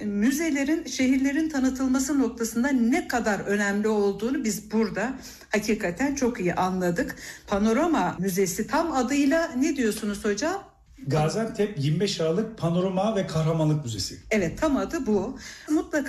müzelerin şehirlerin tanıtılması noktasında ne kadar önemli olduğunu biz burada hakikaten çok iyi anladık. Panorama Müzesi tam adıyla ne diyorsunuz hocam? Gaziantep 25 Aralık Panorama ve Kahramanlık Müzesi. Evet, tam adı bu. Mutlaka